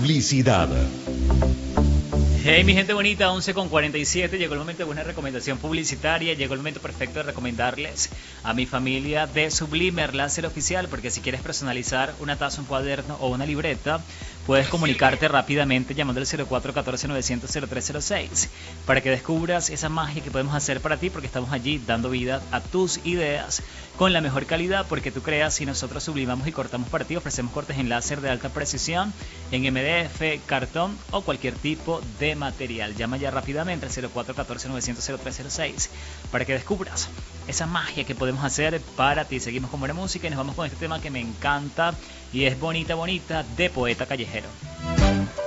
Publicidad. Hey, mi gente bonita, 11:47, llegó el momento de una recomendación publicitaria, llegó el momento perfecto de recomendarles a mi familia de Sublimer Láser Oficial, porque si quieres personalizar una taza, un cuaderno o una libreta, puedes comunicarte rápidamente llamando al 0414-900-0306 para que descubras esa magia que podemos hacer para ti, porque estamos allí dando vida a tus ideas con la mejor calidad, porque tú creas y nosotros sublimamos y cortamos para ti. Ofrecemos cortes en láser de alta precisión, en MDF, cartón o cualquier tipo de material. Llama ya rápidamente al 0414-900-0306 para que descubras esa magia que podemos hacer para ti. Seguimos con buena música y nos vamos con este tema que me encanta y es Bonita Bonita de Poeta Callejero.